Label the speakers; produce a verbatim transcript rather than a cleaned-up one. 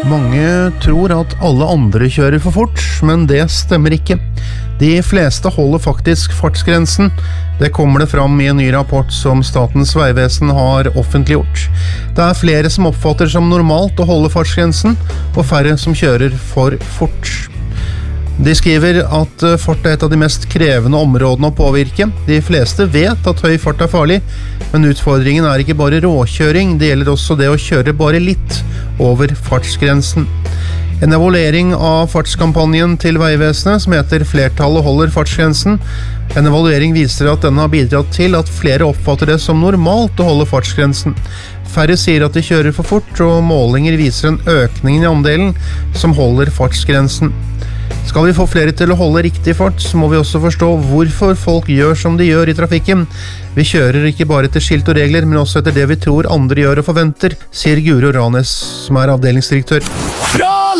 Speaker 1: Mange tror at alle andre kjører for fort, men det stemmer ikke. De fleste holder faktisk fartsgrensen. Det kommer det fram i en ny rapport som Statens vegvesen har offentliggjort. Det er flere som oppfatter som normalt å holde fartsgrensen, og færre som kjører for fort. De skriver at fart er et av de mest krevende områdene å påvirke. De fleste vet at høy fart er farlig, men utfordringen er ikke bare råkjøring, det gjelder også det å kjøre bare litt over fartsgrensen. En evaluering av fartskampanjen til Vegvesenet som heter «Flertallet holder fartsgrensen». En evaluering viser at denne har bidratt til at flere oppfatter det som normalt å holde fartsgrensen. Færre sier at de kjører for fort, og målinger viser en økning i andelen som holder fartsgrensen. Skal vi få flere til å holde riktig fart, så må vi også forstå hvorfor folk gjør som de gjør i trafikken. Vi kjører ikke bare etter skilt og regler, men også etter det vi tror andre gjør og forventer, sier Guro Ranes, som er avdelingsdirektør.
Speaker 2: Fra